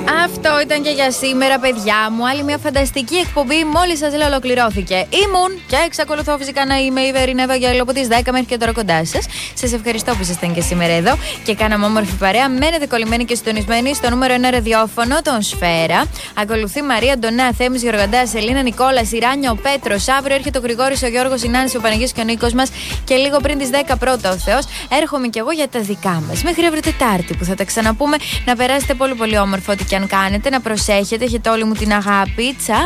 Αυτό ήταν και για σήμερα, παιδιά μου. Άλλη μια φανταστική εκπομπή μόλις σας λέω ολοκληρώθηκε. Ήμουν και εξακολουθώ φυσικά να είμαι η Βερίνα Ευαγγέλου από τις 10 μέχρι και τώρα κοντά σας. Σας ευχαριστώ που ήσασταν και σήμερα εδώ και κάναμε όμορφη παρέα. Μένετε κολλημένοι και συντονισμένοι στο νούμερο 1 ραδιόφωνο, τον Σφαίρα. Ακολουθεί Μαρία Ντονά, Θέμης Γεωργαντάς, Ελίνα Νικόλα, Ιράνια, ο Πέτρος. Αύριο έρχεται ο Γρηγόρης, ο Γιώργος, η Νάνση, ο Παναγιώτης και ο Νίκος μας. Και λίγο πριν τις 10 πρώτα ο Θεός, έρχομαι κι εγώ για τα δικά μας. Μέχρι αύριο Τετάρτη που θα τα ξαναπούμε. Να περάσετε πολύ πολύ όμορφο ό,τι και αν κάνετε. Να προσέχετε. Έχετε όλη μου την αγάπη. Τσάου.